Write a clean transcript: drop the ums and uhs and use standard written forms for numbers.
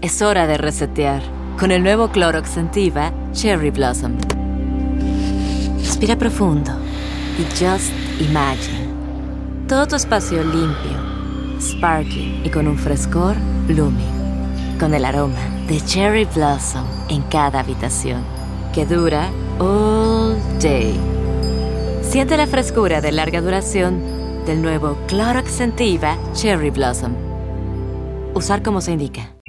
Es hora de resetear con el nuevo Clorox Scentiva Cherry Blossom. Respira profundo y just imagine. Todo tu espacio limpio, sparkling y con un frescor blooming. Con el aroma de Cherry Blossom en cada habitación, que dura all day. Siente la frescura de larga duración del nuevo Clorox Scentiva Cherry Blossom. Usar como se indica.